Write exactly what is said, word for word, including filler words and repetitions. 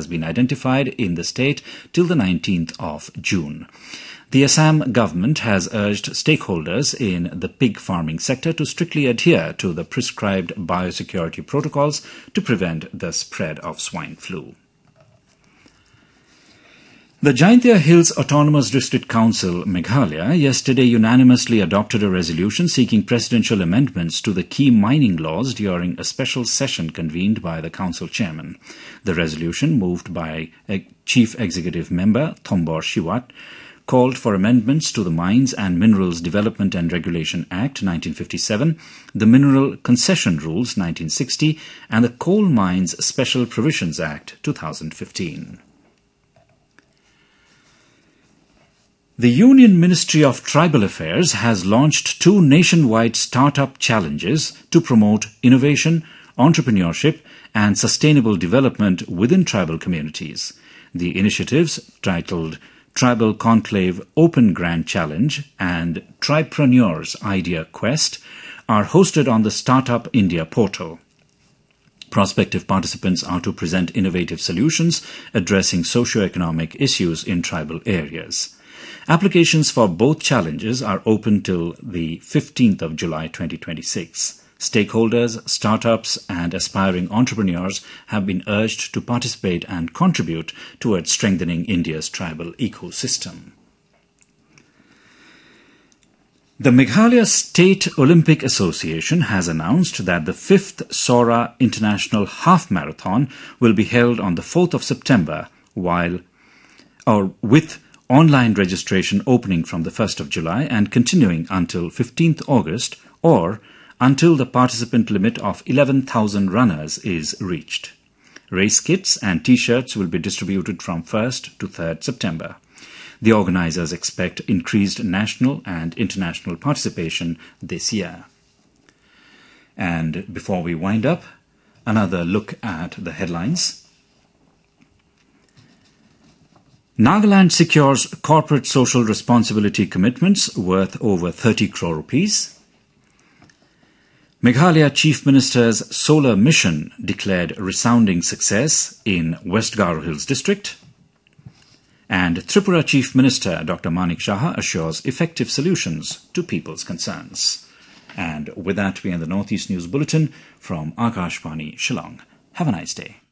has been identified in the state till the nineteenth of June. The Assam government has urged stakeholders in the pig farming sector to strictly adhere to the prescribed biosecurity protocols to prevent the spread of swine flu. The Jaintia Hills Autonomous District Council, Meghalaya, yesterday unanimously adopted a resolution seeking presidential amendments to the key mining laws during a special session convened by the council chairman. The resolution, moved by Chief Executive Member Thombor Shiwat, called for amendments to the Mines and Minerals Development and Regulation Act nineteen fifty-seven, the Mineral Concession Rules nineteen sixty, and the Coal Mines Special Provisions Act two thousand fifteen. The Union Ministry of Tribal Affairs has launched two nationwide startup challenges to promote innovation, entrepreneurship, and sustainable development within tribal communities. The initiatives, titled Tribal Conclave Open Grand Challenge and Tripreneurs Idea Quest, are hosted on the Startup India portal. Prospective participants are to present innovative solutions addressing socio-economic issues in tribal areas. Applications for both challenges are open till the fifteenth of July twenty twenty-six. Stakeholders, startups, and aspiring entrepreneurs have been urged to participate and contribute towards strengthening India's tribal ecosystem. The Meghalaya State Olympic Association has announced that the fifth Sora International Half Marathon will be held on the fourth of September, while or with online registration opening from the first of July and continuing until fifteenth August, or until the participant limit of eleven thousand runners is reached. Race kits and T-shirts will be distributed from first to third September. The organizers expect increased national and international participation this year. And before we wind up, another look at the headlines. Nagaland secures corporate social responsibility commitments worth over thirty crore rupees. Meghalaya Chief Minister's solar mission declared resounding success in West Garo Hills district. And Tripura Chief Minister Doctor Manik Saha assures effective solutions to people's concerns. And with that, we end the Northeast News Bulletin from Akashvani, Shillong. Have a nice day.